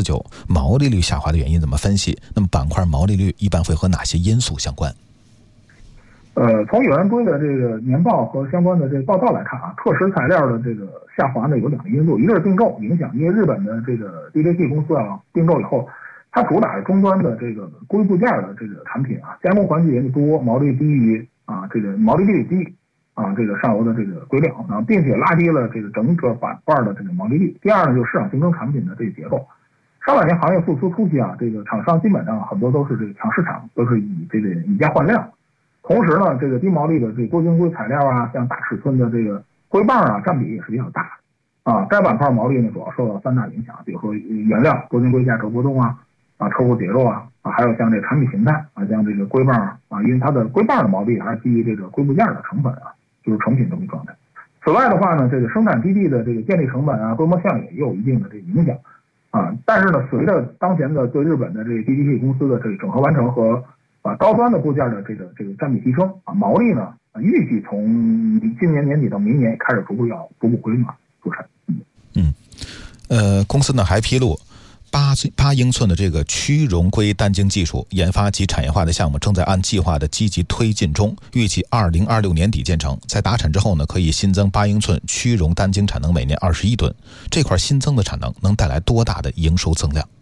49%，毛利率下滑的原因怎么分析？那么板块毛利率一般会和哪些因素相关？ 从友园硅的这个年报和相关的这个报道来看啊，特石材料的这个下滑呢有2个因素，一个是并购影响，因为日本的这个 DJT 公司啊并购以后，它主打是终端的这个硅部件的这个产品啊，加工环节多，毛利低于这个毛利率低这个上游的这个硅料啊，并且拉低了这个整个板块的这个毛利率。第二呢，就是市场竞争产品的这个结构。上半年行业复苏初期啊，这个厂商基本上很多都是这个抢市场，都是以这个以价换量。同时呢，这个低毛利的这个多晶硅材料啊，像大尺寸的这个硅棒啊，占比也是比较大的该板块毛利呢主要受到3大影响，比如说原料多晶硅价格波动车库结构还有像这个产品形态像这个硅棒因为它的硅棒的毛利还是基于这个硅部件的成本就是成品这么一状态。此外的话呢，这个生产基地的这个建立成本规模效应也有一定的这个影响但是呢，随着当前的对日本的这个 DJT 公司的这个整合完成和高端的部件的这个占比提升毛利呢预计从今年年底到明年开始逐步回暖。主持人，公司呢还披露8英寸的这个曲溶硅单晶技术研发及产业化的项目正在按计划的积极推进中，预计2026年底建成。在达产之后呢，可以新增8英寸曲溶单晶产能每年21吨。这块新增的产能能带来多大的营收增量？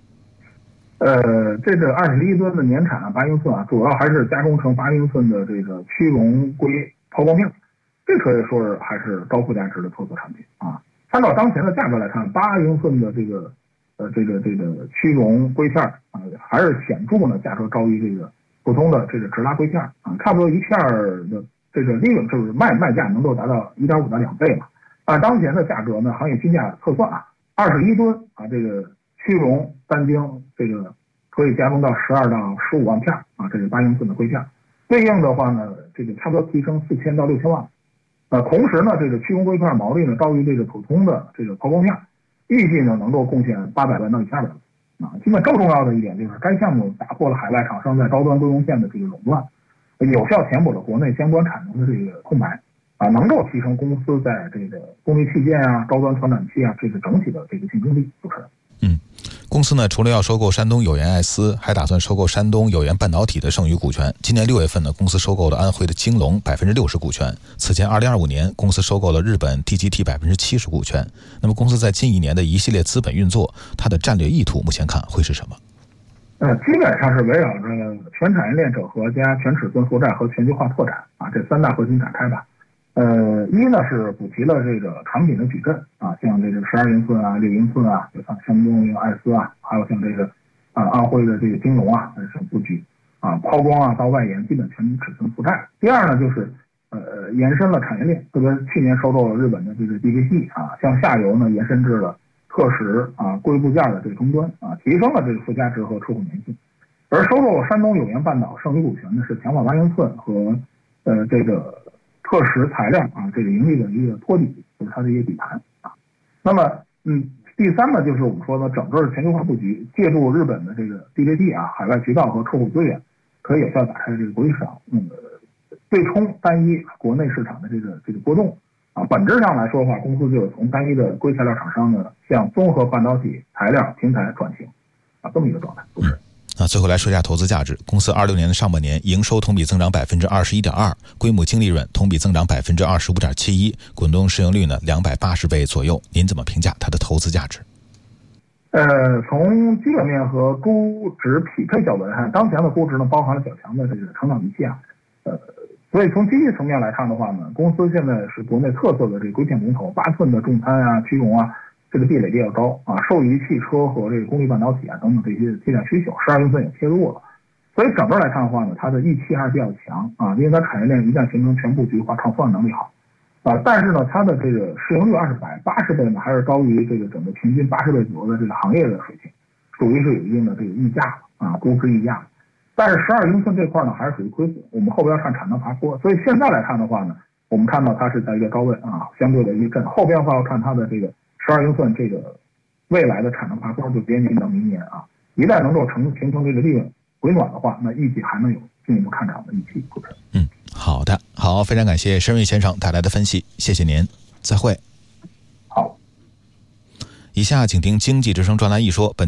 这个21吨的年产8英寸主要还是加工成8英寸的这个曲溶硅抛光片，这可以说是还是高附加值的特色产品按照当前的价格来看，8英寸的这个曲溶硅片还是显著呢价格高于这个普通的这个直拉硅片差不多一片的这个利润就是卖价能够达到1.5到2倍嘛。按当前的价格呢，行业均价测算21吨这个曲溶单晶这个可以加工到12到15万片这个8英寸的硅片，对应的话呢，这个差不多提升4000到6000万。同时呢，这个曲溶硅片毛利呢高于这个普通的这个抛光片，预计呢能够贡献800万到1200万基本更重要的一点就是该项目打破了海外厂商在高端硅融线的这个垄断，有效填补了国内相关产能的这个空白能够提升公司在这个功率器件高端传感器这个整体的这个竞争力。主持人。 公司呢除了要收购山东友源爱思，还打算收购山东友源半导体的剩余股权。今年6月份呢，公司收购了安徽的京龙60%股权。此前2025年，公司收购了日本 DGT 70%股权。那么公司在近1年的一系列资本运作，它的战略意图目前看会是什么？ 基本上是围绕着全产业链整合加全尺寸拓展和全球化拓展这3大核心展开吧。一呢是补齐了这个产品的矩阵像这个12英寸6英寸就像山东爱思还有像这个安徽的这个京龙这种布局抛光到外延基本全尺寸覆盖。第二呢就是延伸了产业链，特别是去年收购了日本的这个 DJT 向下游呢延伸至了特石硅部件的这个终端提升了这个附加值和出口粘性。而收购山东友源半导剩余股权呢是强化8英寸和这个特石材料这个盈利的一个托底，就是它的一个底盘那么第三呢就是我们说的整个全球化布局，借助日本的这个 DJT 海外渠道和客户资源，可以有效打开这个国际市场对冲单一国内市场的这个波动本质上来说的话，公司就是从单一的硅材料厂商呢向综合半导体材料平台转型这么一个状态。 最后来说一下投资价值。公司26年的上半年营收同比增长 21.2%， 规模净利润同比增长 25.71%， 滚动市盈率呢280倍左右。您怎么评价它的投资价值？ 从基本面和估值匹配角度来看，当前的估值呢包含了较强的这个成长预期所以从经济层面来看的话呢，公司现在是国内特色的这个硅片龙头，8寸的重餐曲溶这个壁垒比较高受益于汽车和这个功率半导体等等这些替代需求，12英寸也切入了。所以整个来看的话呢，它的预期还是比较强因为它产业链一旦形成全布局的话，创富能力好但是呢，它的这个市盈率80倍呢，还是高于这个整个平均80倍左右的这个行业的水平，属于是有一定的这个溢价估值溢价。但是12英寸这块呢，还是属于亏损，我们后边要看产能爬坡。所以现在来看的话呢，我们看到它是在一个高位相对的一个震，后边的话要看它的这个12英寸这个未来的产能爬坡，就别年到明年一旦能够形成这个利润回暖的话，那预计还能有进一步看涨的预期。 好的，好，非常感谢申瑞先生带来的分析，谢谢您，再会。 好， 以下请听经济之声专栏一说。